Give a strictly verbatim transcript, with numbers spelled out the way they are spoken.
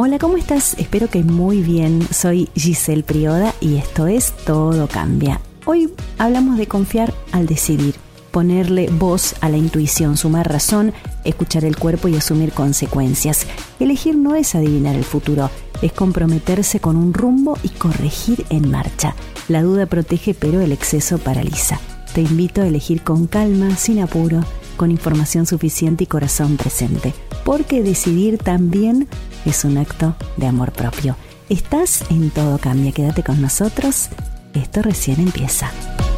Hola, ¿cómo estás? Espero que muy bien. Soy Giselle Prioda y esto es Todo Cambia. Hoy hablamos de confiar al decidir, ponerle voz a la intuición, sumar razón, escuchar el cuerpo y asumir consecuencias. Elegir no es adivinar el futuro, es comprometerse con un rumbo y corregir en marcha. La duda protege, pero el exceso paraliza. Te invito a elegir con calma, sin apuro, con información suficiente y corazón presente, porque decidir también es un acto de amor propio. Estás en Todo Cambia, quédate con nosotros, esto recién empieza.